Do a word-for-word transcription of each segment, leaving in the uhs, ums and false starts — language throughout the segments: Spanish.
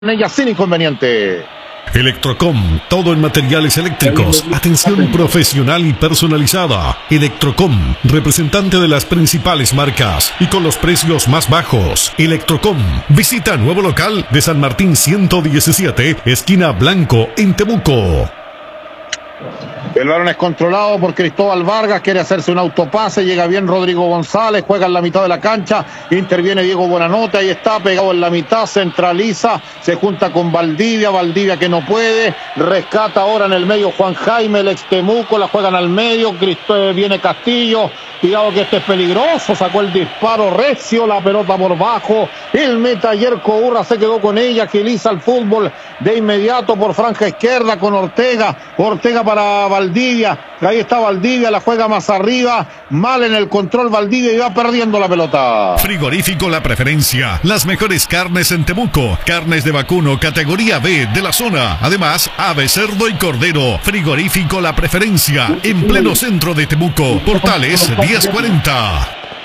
ella sin inconveniente. Electrocom, todo en materiales eléctricos, atención profesional y personalizada. Electrocom, representante de las principales marcas y con los precios más bajos. Electrocom, visita nuevo local de San Martín ciento diecisiete, esquina Blanco, en Temuco. El balón es controlado por Cristóbal Vargas, quiere hacerse un autopase, llega bien Rodrigo González, juega en la mitad de la cancha, interviene Diego Buenanote, ahí está, pegado en la mitad, centraliza, se junta con Valdivia, Valdivia que no puede, rescata ahora en el medio Juan Jaime, el ex Temuco, la juegan al medio, Cristo, viene Castillo, cuidado que este es peligroso, sacó el disparo recio, la pelota por bajo, el meta Yerko Urra se quedó con ella, agiliza el fútbol de inmediato por franja izquierda con Ortega, Ortega para Valdivia, ahí está Valdivia, la juega más arriba, mal en el control Valdivia y va perdiendo la pelota. Frigorífico La Preferencia, las mejores carnes en Temuco, carnes de vacuno categoría B de la zona, además ave, cerdo y cordero. Frigorífico La Preferencia, en pleno centro de Temuco, Portales diez cuarenta.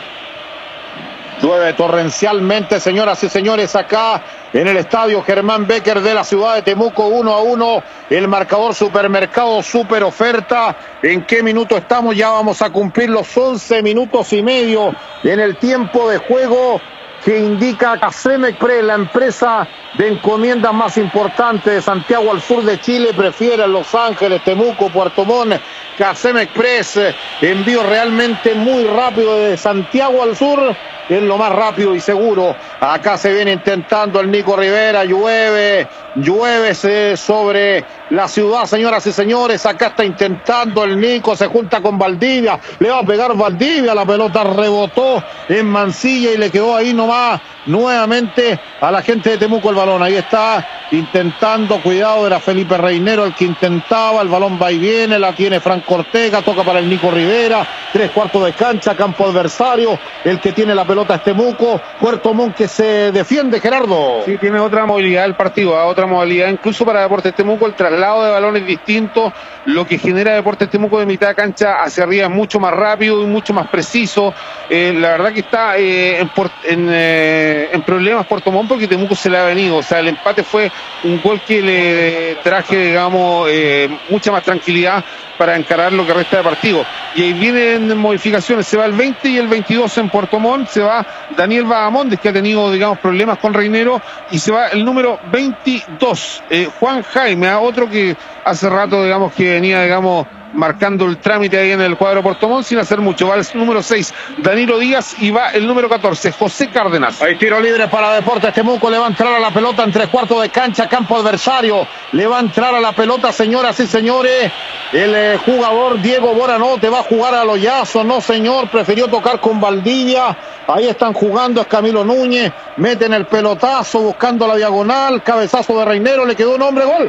Llueve torrencialmente, señoras y señores, acá en el estadio Germán Becker de la ciudad de Temuco, uno a uno, el marcador Supermercado Super Oferta. ¿En qué minuto estamos? Ya vamos a cumplir los once minutos y medio en el tiempo de juego que indica Casem Express, la empresa de encomiendas más importante de Santiago al sur de Chile, prefiere Los Ángeles, Temuco, Puerto Montt. Casem Express, envío realmente muy rápido de Santiago al sur, es lo más rápido y seguro. Acá se viene intentando el Nico Rivera, llueve, llueve sobre la ciudad, señoras y señores, acá está intentando el Nico, se junta con Valdivia, le va a pegar Valdivia, la pelota rebotó en Mansilla y le quedó ahí nomás nuevamente a la gente de Temuco el balón, ahí está intentando, cuidado, era Felipe Reinero el que intentaba, el balón va y viene, la tiene Franco Ortega, toca para el Nico Rivera, tres cuartos de cancha, campo adversario, el que tiene la pelota es Temuco, Puerto Montt que se defiende, Gerardo. Sí, tiene otra movilidad el partido, otra modalidad, incluso para Deportes Temuco el traslado de balones distinto, lo que genera Deportes Temuco de mitad de cancha hacia arriba es mucho más rápido y mucho más preciso, eh, la verdad que está eh, en, en, eh, en problemas Puerto Montt porque Temuco se le ha venido, o sea, el empate fue un gol que le traje, digamos, eh, mucha más tranquilidad para encarar lo que resta de partido. Y ahí vienen modificaciones, se va el veinte y el veintidós en Puerto Montt, se va Daniel Vagamondes, que ha tenido, digamos, problemas con Reinero, y se va el número veintidós, eh, Juan Jaime, otro que hace rato, digamos, que venía, digamos, marcando el trámite ahí en el cuadro Puerto Montt sin hacer mucho. Va el número seis, Danilo Díaz, y va el número catorce, José Cárdenas. Hay tiro libre para Deportes Temuco, le va a entrar a la pelota en tres cuartos de cancha, campo adversario, le va a entrar a la pelota, señoras y señores, el eh, jugador Diego Buenanote va a jugar a Loyazo, no señor, prefirió tocar con Valdivia, ahí están jugando, es Camilo Núñez, meten el pelotazo buscando la diagonal, cabezazo de Reinero, le quedó un hombre, gol.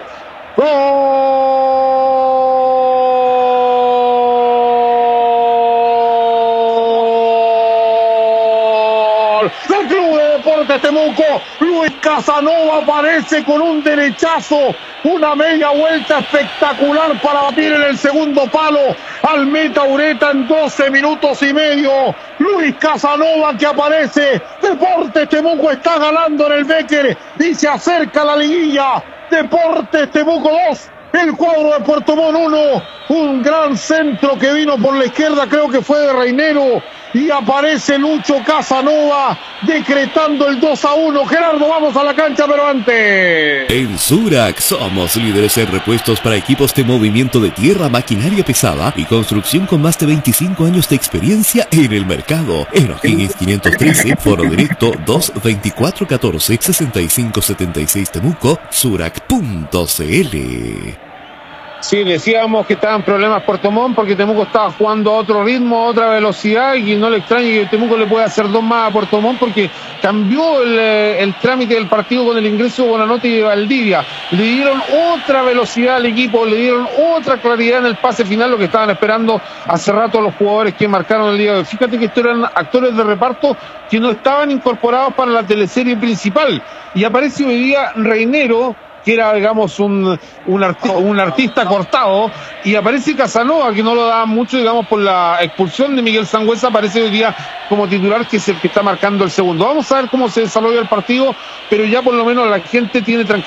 ¡Gol! Del Club de Deportes Temuco, Luis Casanova aparece con un derechazo, una media vuelta espectacular para batir en el segundo palo al meta Ureta en doce minutos y medio. Luis Casanova que aparece, Deportes Temuco está ganando en el Becker y se acerca a la liguilla. Deportes Temuco dos, el cuadro de Puerto Montt uno, un gran centro que vino por la izquierda, creo que fue de Reinero, y aparece Lucho Casanova decretando el dos a uno. Gerardo, vamos a la cancha, pero antes. En Surac somos líderes en repuestos para equipos de movimiento de tierra, maquinaria pesada y construcción con más de veinticinco años de experiencia en el mercado. En O'Higgins quinientos trece, foro directo dos veinticuatro catorce sesenta y cinco setenta y seis Temuco, surac punto cl. Sí, decíamos que estaban problemas Puerto Montt porque Temuco estaba jugando a otro ritmo, a otra velocidad, y no le extrañe que Temuco le pueda hacer dos más a Puerto Montt porque cambió el, el trámite del partido con el ingreso de Buenanote y de Valdivia. Le dieron otra velocidad al equipo, le dieron otra claridad en el pase final, lo que estaban esperando hace rato los jugadores que marcaron el día de hoy. Fíjate que estos eran actores de reparto que no estaban incorporados para la teleserie principal. Y aparece hoy día Reinero, que era, digamos, un, un, arti un artista cortado, y aparece Casanova, que no lo da mucho, digamos, por la expulsión de Miguel Sangüesa, aparece hoy día como titular, que es el que está marcando el segundo. Vamos a ver cómo se desarrolla el partido, pero ya por lo menos la gente tiene tranquilidad